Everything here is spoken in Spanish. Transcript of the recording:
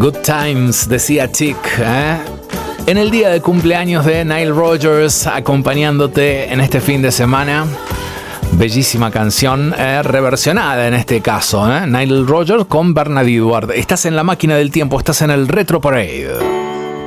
Good Times, decía Chick, en el día de cumpleaños de Nile Rodgers, acompañándote en este fin de semana. Bellísima canción, reversionada en este caso, Nile Rodgers con Bernard Edwards. Estás en la máquina del tiempo, estás en el Retro Parade.